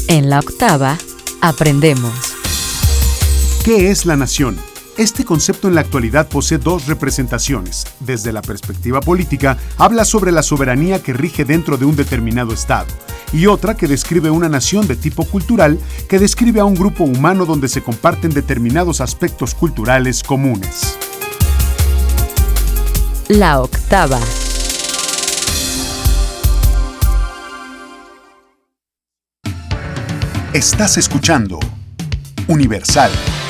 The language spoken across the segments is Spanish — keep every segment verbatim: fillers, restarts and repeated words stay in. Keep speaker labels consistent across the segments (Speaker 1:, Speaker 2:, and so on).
Speaker 1: En la octava, aprendemos.
Speaker 2: ¿Qué es la nación? Este concepto en la actualidad posee dos representaciones. Desde la perspectiva política, habla sobre la soberanía que rige dentro de un determinado estado, y otra que describe una nación de tipo cultural que describe a un grupo humano donde se comparten determinados aspectos culturales comunes.
Speaker 1: La octava.
Speaker 2: Estás escuchando Universal.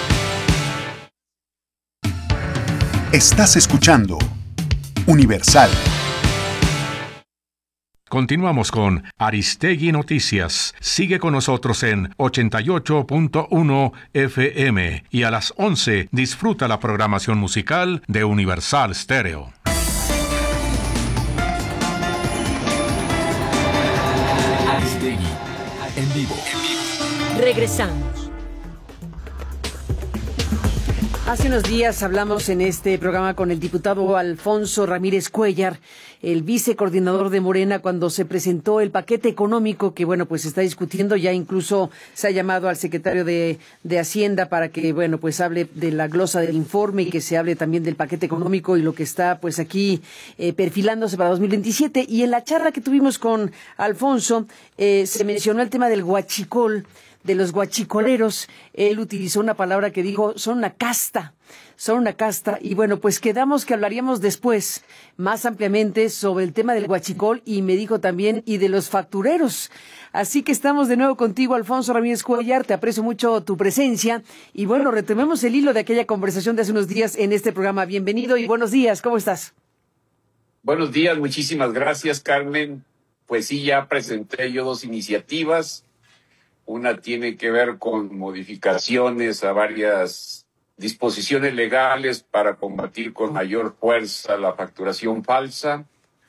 Speaker 2: Estás escuchando Universal.
Speaker 3: Continuamos con Aristegui Noticias. Sigue con nosotros en ochenta y ocho punto uno F M y a las once disfruta la programación musical de Universal Stereo.
Speaker 4: Aristegui en vivo.
Speaker 5: Regresamos.
Speaker 6: Hace unos días hablamos en este programa con el diputado Alfonso Ramírez Cuéllar, el vicecoordinador de Morena, cuando se presentó el paquete económico que, bueno, pues se está discutiendo. Ya incluso se ha llamado al secretario de, de Hacienda para que, bueno, pues hable de la glosa del informe y que se hable también del paquete económico y lo que está, pues aquí eh, perfilándose para dos mil veintisiete. Y en la charla que tuvimos con Alfonso eh, se mencionó el tema del huachicol, de los guachicoleros. Él utilizó una palabra que dijo, son una casta, son una casta, y bueno, pues quedamos que hablaríamos después, más ampliamente, sobre el tema del huachicol, y me dijo también, y de los factureros. Así que estamos de nuevo contigo, Alfonso Ramírez Cuéllar, te aprecio mucho tu presencia, y bueno, retomemos el hilo de aquella conversación de hace unos días en este programa. Bienvenido y buenos días, ¿cómo estás?
Speaker 7: Buenos días, muchísimas gracias, Carmen. Pues sí, ya presenté yo dos iniciativas. Una tiene que ver con modificaciones a varias disposiciones legales para combatir con mayor fuerza la facturación falsa.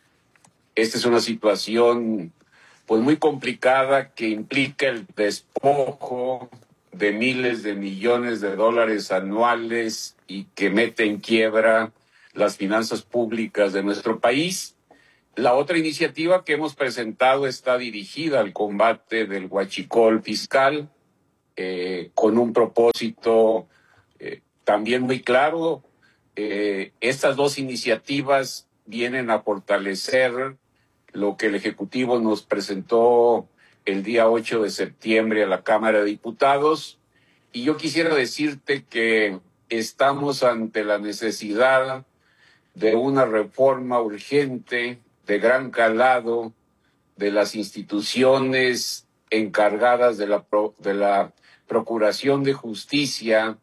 Speaker 7: Esta es una situación pues muy complicada que implica el despojo de miles de millones de dólares anuales y que mete en quiebra las finanzas públicas de nuestro país. La otra iniciativa que hemos presentado está dirigida al combate del huachicol fiscal, eh, con un propósito eh, también muy claro. Eh, estas dos iniciativas vienen a fortalecer lo que el Ejecutivo nos presentó el día ocho de septiembre a la Cámara de Diputados. Y yo quisiera decirte que estamos ante la necesidad de una reforma urgente, de gran calado, de las instituciones encargadas de la, pro, de la Procuración de Justicia,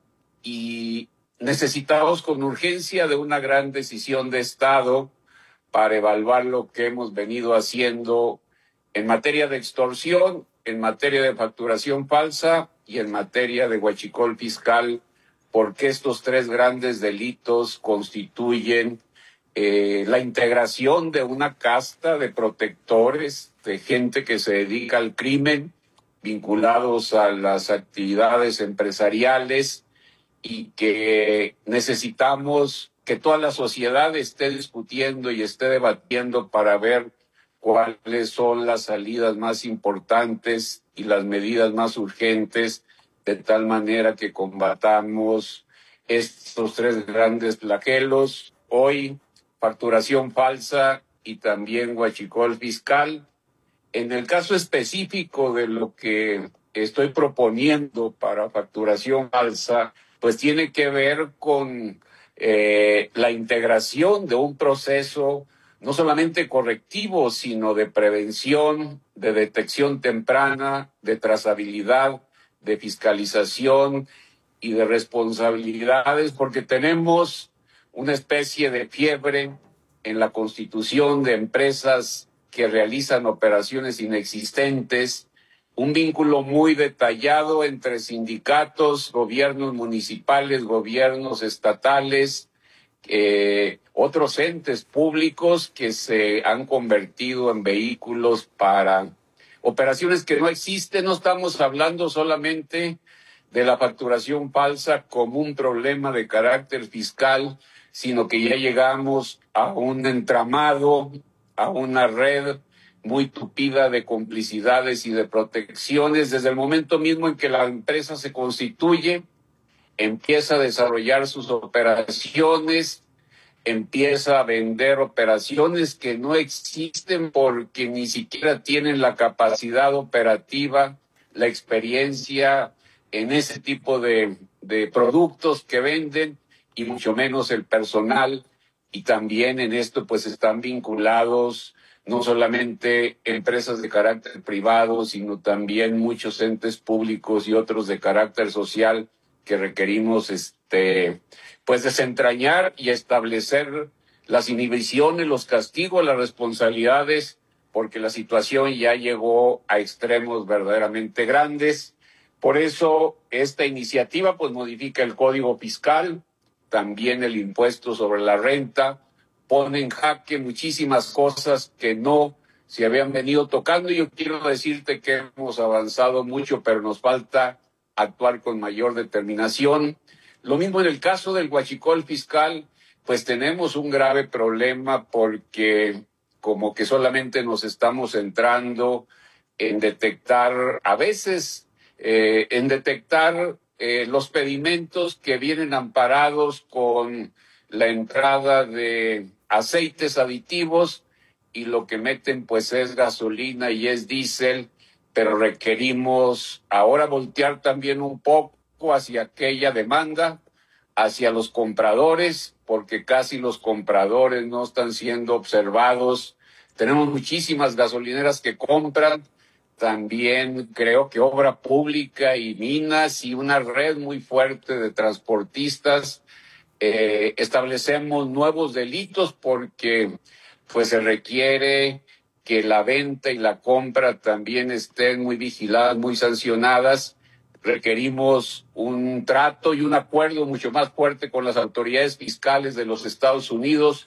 Speaker 7: y necesitamos con urgencia de una gran decisión de Estado para evaluar lo que hemos venido haciendo en materia de extorsión, en materia de facturación falsa y en materia de huachicol fiscal, porque estos tres grandes delitos constituyen Eh, la integración de una casta de protectores, de gente que se dedica al crimen, vinculados a las actividades empresariales, y que necesitamos que toda la sociedad esté discutiendo y esté debatiendo para ver cuáles son las salidas más importantes y las medidas más urgentes, de tal manera que combatamos estos tres grandes flagelos. Hoy, facturación falsa y también huachicol fiscal. En el caso específico de lo que estoy proponiendo para facturación falsa, pues tiene que ver con eh, la integración de un proceso no solamente correctivo, sino de prevención, de detección temprana, de trazabilidad, de fiscalización y de responsabilidades, porque tenemos una especie de fiebre en la constitución de empresas que realizan operaciones inexistentes, un vínculo muy detallado entre sindicatos, gobiernos municipales, gobiernos estatales, eh, otros entes públicos que se han convertido en vehículos para operaciones que no existen. No estamos hablando solamente de la facturación falsa como un problema de carácter fiscal, sino que ya llegamos a un entramado, a una red muy tupida de complicidades y de protecciones. Desde el momento mismo en que la empresa se constituye, empieza a desarrollar sus operaciones, empieza a vender operaciones que no existen porque ni siquiera tienen la capacidad operativa, la experiencia en ese tipo de, de productos que venden, y mucho menos el personal. Y también en esto pues están vinculados no solamente empresas de carácter privado, sino también muchos entes públicos y otros de carácter social que requerimos este pues desentrañar y establecer las inhibiciones, los castigos, las responsabilidades, porque la situación ya llegó a extremos verdaderamente grandes. Por eso esta iniciativa pues modifica el Código Fiscal, también el impuesto sobre la renta, pone en jaque muchísimas cosas que no se habían venido tocando. Y yo quiero decirte que hemos avanzado mucho, pero nos falta actuar con mayor determinación. Lo mismo en el caso del huachicol fiscal, pues tenemos un grave problema porque como que solamente nos estamos centrando en detectar, a veces eh, en detectar eh, los pedimentos que vienen amparados con la entrada de aceites aditivos, y lo que meten pues es gasolina y es diésel, pero requerimos ahora voltear también un poco hacia aquella demanda, hacia los compradores, porque casi los compradores no están siendo observados. Tenemos muchísimas gasolineras que compran, también creo que obra pública y minas y una red muy fuerte de transportistas. Eh, establecemos nuevos delitos porque pues se requiere que la venta y la compra también estén muy vigiladas, muy sancionadas. Requerimos un trato y un acuerdo mucho más fuerte con las autoridades fiscales de los Estados Unidos,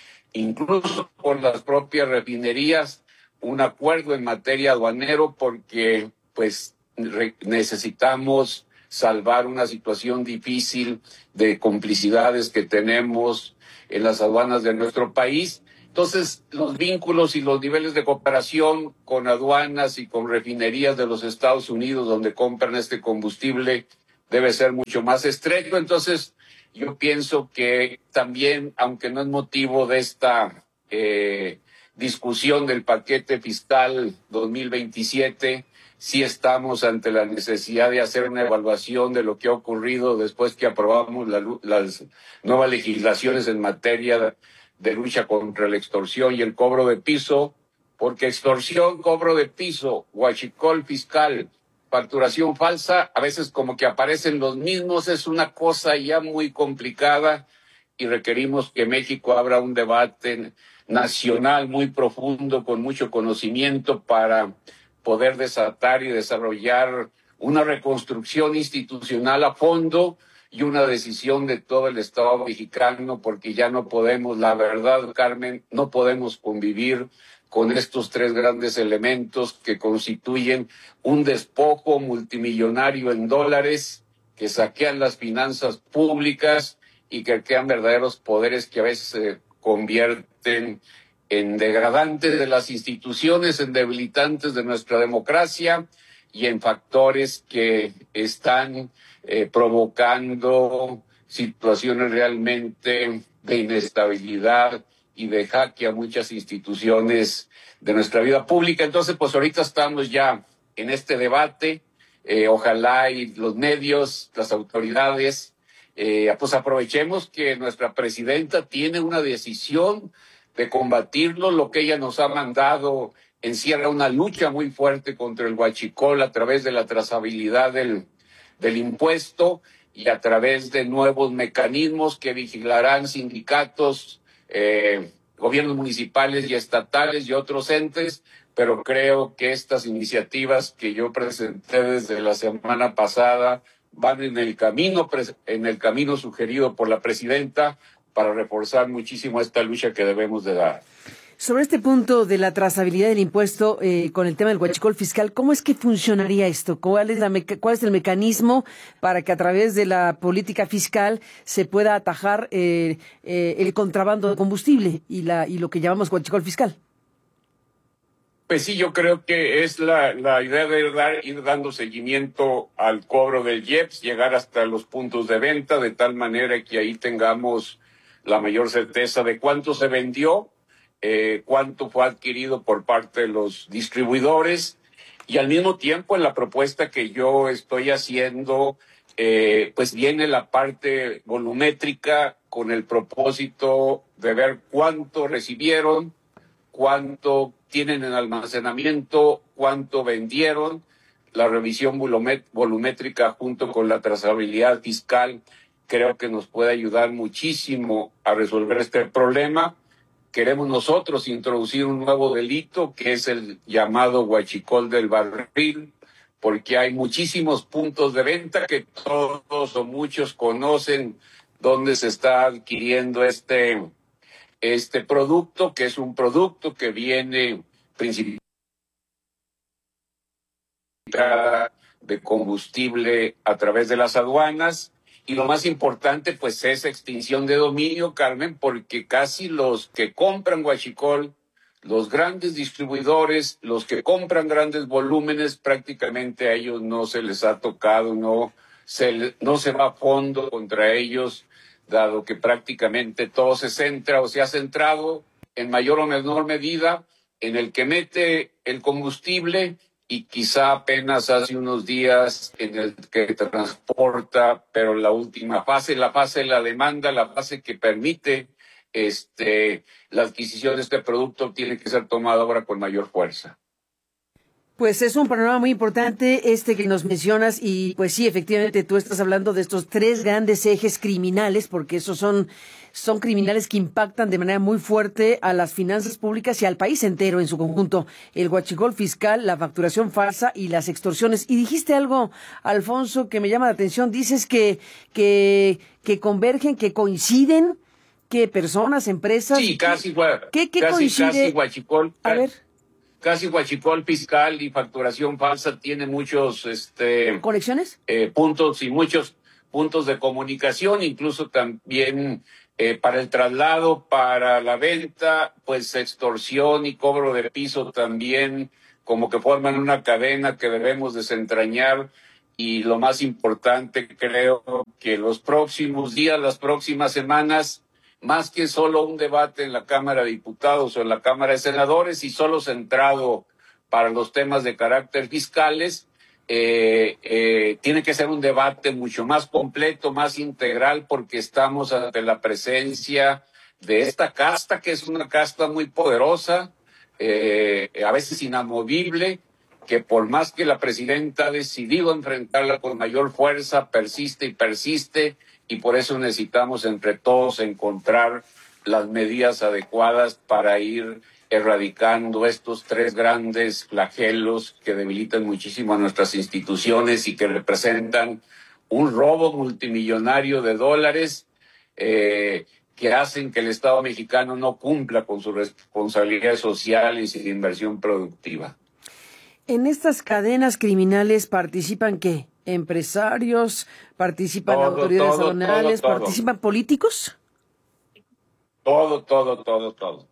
Speaker 7: incluso con las propias refinerías, un acuerdo en materia aduanero, porque pues re- necesitamos salvar una situación difícil de complicidades que tenemos en las aduanas de nuestro país. Entonces, los vínculos y los niveles de cooperación con aduanas y con refinerías de los Estados Unidos, donde compran este combustible, debe ser mucho más estrecho. Entonces, yo pienso que también, aunque no es motivo de esta eh, discusión del paquete fiscal dos mil veintisiete, sí estamos ante la necesidad de hacer una evaluación de lo que ha ocurrido después que aprobamos la, las nuevas legislaciones en materia de lucha contra la extorsión y el cobro de piso, porque extorsión, cobro de piso, huachicol fiscal, facturación falsa, a veces como que aparecen los mismos, es una cosa ya muy complicada, y requerimos que México abra un debate nacional muy profundo, con mucho conocimiento, para poder desatar y desarrollar una reconstrucción institucional a fondo y una decisión de todo el Estado mexicano, porque ya no podemos, la verdad, Carmen, no podemos convivir con estos tres grandes elementos que constituyen un despojo multimillonario en dólares, que saquean las finanzas públicas y que crean verdaderos poderes que a veces se convierten en degradantes de las instituciones, en debilitantes de nuestra democracia y en factores que están eh, provocando situaciones realmente de inestabilidad y de jaque a muchas instituciones de nuestra vida pública. Entonces, pues ahorita estamos ya en este debate, eh, ojalá y los medios, las autoridades, eh, pues aprovechemos que nuestra presidenta tiene una decisión de combatirlo. Lo que ella nos ha mandado encierra una lucha muy fuerte contra el huachicol a través de la trazabilidad del, del impuesto y a través de nuevos mecanismos que vigilarán sindicatos, eh, gobiernos municipales y estatales y otros entes, pero creo que estas iniciativas que yo presenté desde la semana pasada van en el camino, en el camino sugerido por la presidenta, para reforzar muchísimo esta lucha que debemos de dar.
Speaker 6: Sobre este punto de la trazabilidad del impuesto, eh, con el tema del huachicol fiscal, ¿cómo es que funcionaría esto? ¿Cuál es, la meca- ¿Cuál es el mecanismo para que a través de la política fiscal se pueda atajar eh, eh, el contrabando de combustible y, la, y lo que llamamos huachicol fiscal?
Speaker 7: Pues sí, yo creo que es la, la idea de dar, ir dando seguimiento al cobro del I E P S, llegar hasta los puntos de venta, de tal manera que ahí tengamos la mayor certeza de cuánto se vendió, eh, cuánto fue adquirido por parte de los distribuidores, y al mismo tiempo en la propuesta que yo estoy haciendo, eh, pues viene la parte volumétrica con el propósito de ver cuánto recibieron, cuánto tienen en almacenamiento, cuánto vendieron. La revisión volumétrica junto con la trazabilidad fiscal creo que nos puede ayudar muchísimo a resolver este problema. Queremos nosotros introducir un nuevo delito que es el llamado huachicol del barril, porque hay muchísimos puntos de venta que todos o muchos conocen dónde se está adquiriendo este Este producto, que es un producto que viene principalmente de combustible a través de las aduanas. Y lo más importante, pues, es extinción de dominio, Carmen, porque casi los que compran huachicol, los grandes distribuidores, los que compran grandes volúmenes, prácticamente a ellos no se les ha tocado, no se, no se va a fondo contra ellos, dado que prácticamente todo se centra o se ha centrado en mayor o menor medida en el que mete el combustible y quizá apenas hace unos días en el que transporta, pero la última fase, la fase de la demanda, la fase que permite este, la adquisición de este producto tiene que ser tomada ahora con mayor fuerza.
Speaker 6: Pues es un panorama muy importante este que nos mencionas y pues sí, efectivamente tú estás hablando de estos tres grandes ejes criminales porque esos son, son criminales que impactan de manera muy fuerte a las finanzas públicas y al país entero en su conjunto. El huachicol fiscal, la facturación falsa y las extorsiones. Y dijiste algo, Alfonso, que me llama la atención. Dices que, que, que convergen, que coinciden, que personas, empresas.
Speaker 7: Sí, casi,
Speaker 6: ¿Qué, qué
Speaker 7: casi,
Speaker 6: coincide?
Speaker 7: casi huachicol.
Speaker 6: A ver.
Speaker 7: Casi huachicol fiscal y facturación falsa tiene muchos este,
Speaker 6: ¿conexiones?
Speaker 7: Eh, puntos y muchos puntos de comunicación, incluso también eh, para el traslado, para la venta, pues extorsión y cobro de piso también, como que forman una cadena que debemos desentrañar. Y lo más importante, creo que los próximos días, las próximas semanas, más que solo un debate en la Cámara de Diputados o en la Cámara de Senadores y solo centrado para los temas de carácter fiscales, eh, eh, tiene que ser un debate mucho más completo, más integral, porque estamos ante la presencia de esta casta, que es una casta muy poderosa, eh, a veces inamovible, que por más que la presidenta ha decidido enfrentarla con mayor fuerza, persiste y persiste, y por eso necesitamos entre todos encontrar las medidas adecuadas para ir erradicando estos tres grandes flagelos que debilitan muchísimo a nuestras instituciones y que representan un robo multimillonario de dólares eh, que hacen que el Estado mexicano no cumpla con sus responsabilidades sociales y de inversión productiva.
Speaker 6: ¿En estas cadenas criminales participan qué? ¿Empresarios? ¿Participan
Speaker 7: todo,
Speaker 6: autoridades
Speaker 7: todo,
Speaker 6: aduanales?
Speaker 7: todo, todo.
Speaker 6: ¿Participan políticos?
Speaker 7: Todo, todo, todo, todo.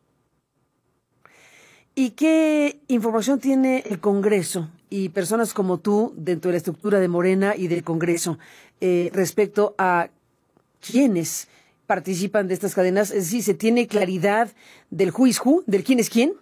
Speaker 6: ¿Y qué información tiene el Congreso y personas como tú dentro de la estructura de Morena y del Congreso eh, respecto a quiénes participan de estas cadenas? Es decir, ¿se tiene claridad del who is who, del quién es quién?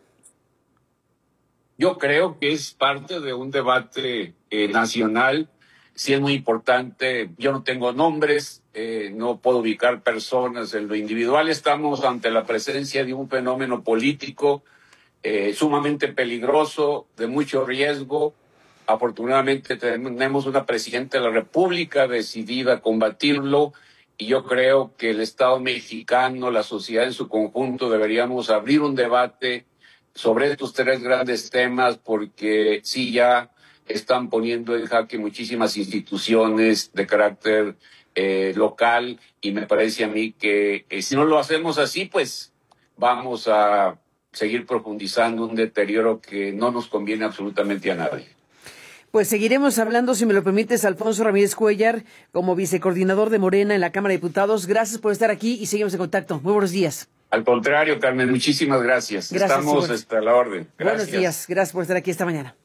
Speaker 7: Yo creo que es parte de un debate eh, nacional. Sí es muy importante. Yo no tengo nombres, eh, no puedo ubicar personas en lo individual. Estamos ante la presencia de un fenómeno político eh, sumamente peligroso, de mucho riesgo. Afortunadamente tenemos una presidenta de la República decidida a combatirlo y yo creo que el Estado mexicano, la sociedad en su conjunto, deberíamos abrir un debate sobre estos tres grandes temas porque sí ya están poniendo en jaque muchísimas instituciones de carácter eh, local y me parece a mí que eh, si no lo hacemos así, pues vamos a seguir profundizando un deterioro que no nos conviene absolutamente a nadie.
Speaker 6: Pues seguiremos hablando, si me lo permites, Alfonso Ramírez Cuéllar, como vicecoordinador de Morena en la Cámara de Diputados. Gracias por estar aquí y seguimos en contacto. Muy buenos días.
Speaker 7: Al contrario, Carmen, muchísimas gracias.
Speaker 6: Gracias,
Speaker 7: Estamos
Speaker 6: Ivonne.
Speaker 7: hasta la orden. Gracias.
Speaker 6: Buenos días, gracias por estar aquí esta mañana.